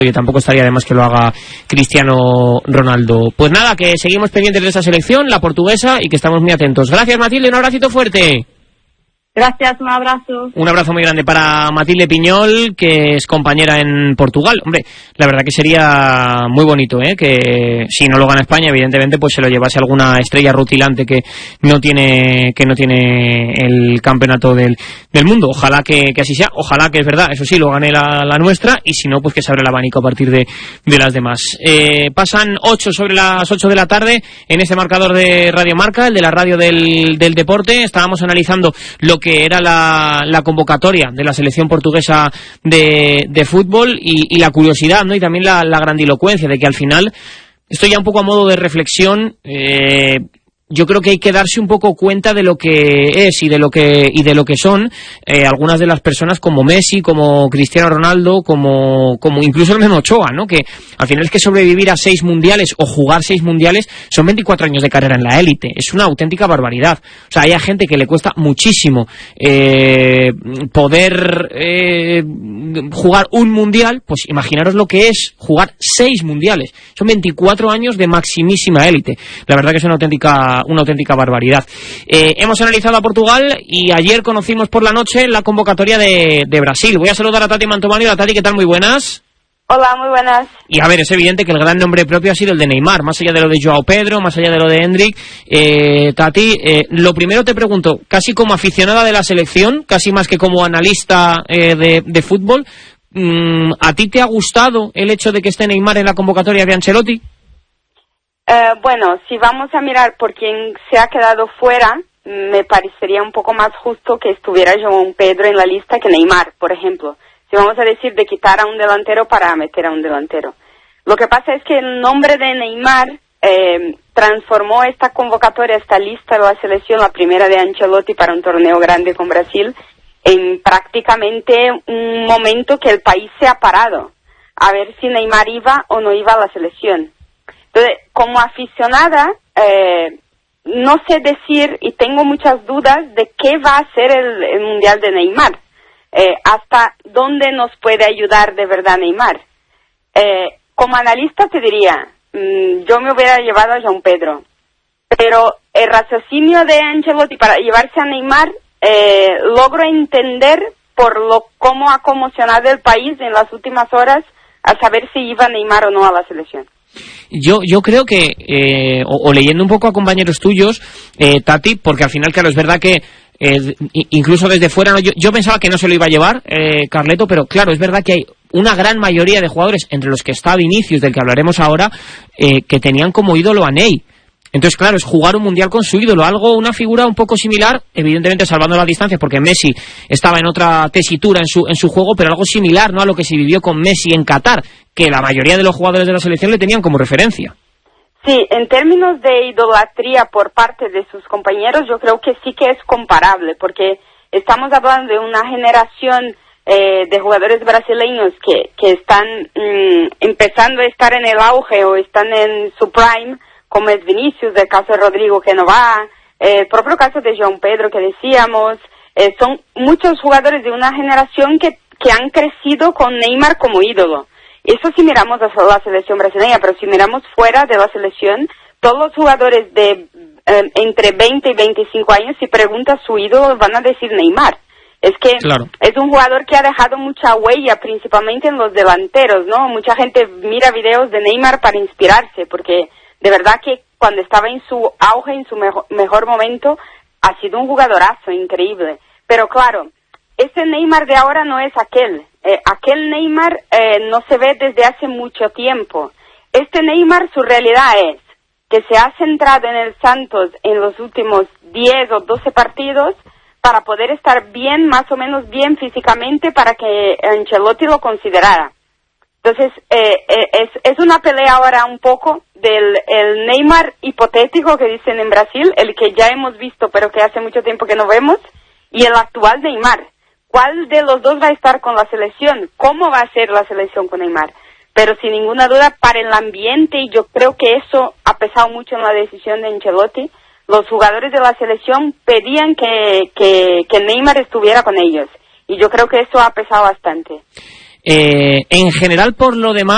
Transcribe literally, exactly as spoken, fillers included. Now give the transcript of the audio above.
y tampoco estaría de más que lo haga Cristiano Ronaldo. Pues nada, que seguimos pendientes de esa selección, la portuguesa, y que estamos muy atentos. Gracias, Matilde, un abracito fuerte. Gracias, un abrazo. Un abrazo muy grande para Matilde Piñol, que es compañera en Portugal. Hombre, la verdad que sería muy bonito, ¿eh? Que si no lo gana España, evidentemente, pues se lo llevase alguna estrella rutilante que no tiene que no tiene el campeonato del, del mundo. Ojalá que, que así sea, ojalá que es verdad, eso sí, lo gane la, la nuestra, y si no, pues que se abre el abanico a partir de, de las demás. Eh, pasan ocho sobre las ocho de la tarde en este marcador de Radio Marca, el de la radio del, del deporte. Estábamos analizando lo que era la, la convocatoria de la selección portuguesa de, de fútbol y, y la curiosidad, ¿no? Y también la, la grandilocuencia de que al final, esto ya un poco a modo de reflexión, eh, yo creo que hay que darse un poco cuenta de lo que es y de lo que y de lo que son eh, algunas de las personas como Messi, como Cristiano Ronaldo, como como incluso el mismo Ochoa, ¿no? Que al final es que sobrevivir a seis mundiales o jugar seis mundiales son veinticuatro años de carrera en la élite. Es una auténtica barbaridad. O sea, hay a gente que le cuesta muchísimo eh, poder eh, jugar un mundial. Pues imaginaros lo que es jugar seis mundiales. Son veinticuatro años de maximísima élite. La verdad que es una auténtica una auténtica barbaridad. Eh, hemos analizado a Portugal y ayer conocimos por la noche la convocatoria de, de Brasil. Voy a saludar a Tati Mantovani. Hola, Tati, ¿qué tal? Muy buenas. Hola, muy buenas. Y a ver, es evidente que el gran nombre propio ha sido el de Neymar, más allá de lo de Joao Pedro, más allá de lo de Endrick. Eh, Tati, eh, lo primero te pregunto, casi como aficionada de la selección, casi más que como analista eh, de, de fútbol, ¿a ti te ha gustado el hecho de que esté Neymar en la convocatoria de Ancelotti? Eh, bueno, si vamos a mirar por quién se ha quedado fuera, me parecería un poco más justo que estuviera João Pedro en la lista que Neymar, por ejemplo. Si vamos a decir de quitar a un delantero para meter a un delantero. Lo que pasa es que el nombre de Neymar eh, transformó esta convocatoria, esta lista de la selección, la primera de Ancelotti para un torneo grande con Brasil, en prácticamente un momento que el país se ha parado a ver si Neymar iba o no iba a la selección. Entonces, como aficionada, eh, no sé decir y tengo muchas dudas de qué va a ser el, el Mundial de Neymar. Eh, hasta dónde nos puede ayudar de verdad Neymar. Eh, como analista te diría, mmm, yo me hubiera llevado a João Pedro, pero el raciocinio de Ancelotti para llevarse a Neymar, eh, logro entender por lo cómo ha conmocionado el país en las últimas horas al saber si iba Neymar o no a la selección. Yo yo creo que, eh, o, o leyendo un poco a compañeros tuyos, eh, Tati, porque al final, claro, es verdad que eh, incluso desde fuera, ¿no? yo, yo pensaba que no se lo iba a llevar eh, Carleto, pero claro, es verdad que hay una gran mayoría de jugadores, entre los que está Vinicius, del que hablaremos ahora, eh, que tenían como ídolo a Ney. Entonces, claro, es jugar un mundial con su ídolo, algo, una figura un poco similar, evidentemente salvando las distancias, porque Messi estaba en otra tesitura en su en su juego, pero algo similar, ¿no?, a lo que se vivió con Messi en Qatar, que la mayoría de los jugadores de la selección le tenían como referencia. Sí, en términos de idolatría por parte de sus compañeros, yo creo que sí que es comparable, porque estamos hablando de una generación eh, de jugadores brasileños que, que están mmm, empezando a estar en el auge o están en su prime, como es Vinicius, el caso de Rodrigo que no va, eh, el propio caso de João Pedro que decíamos, eh, son muchos jugadores de una generación que, que han crecido con Neymar como ídolo. Eso si miramos a la selección brasileña, pero si miramos fuera de la selección, todos los jugadores de eh, entre veinte y veinticinco años, si preguntas su ídolo, van a decir Neymar. Es que claro, es un jugador que ha dejado mucha huella, principalmente en los delanteros, ¿no? Mucha gente mira videos de Neymar para inspirarse, porque de verdad que cuando estaba en su auge, en su mejor, mejor momento, ha sido un jugadorazo increíble. Pero claro, ese Neymar de ahora no es aquel. Eh, aquel Neymar eh, no se ve desde hace mucho tiempo. Este Neymar, su realidad es que se ha centrado en el Santos en los últimos diez o doce partidos para poder estar bien, más o menos bien físicamente, para que Ancelotti lo considerara. Entonces, eh, eh, es, es una pelea ahora un poco del el Neymar hipotético que dicen en Brasil, el que ya hemos visto pero que hace mucho tiempo que no vemos, y el actual Neymar. ¿Cuál de los dos va a estar con la selección? ¿Cómo va a ser la selección con Neymar? Pero sin ninguna duda, para el ambiente, y yo creo que eso ha pesado mucho en la decisión de Ancelotti, los jugadores de la selección pedían que, que, que Neymar estuviera con ellos. Y yo creo que eso ha pesado bastante. Eh, en general, por lo demás,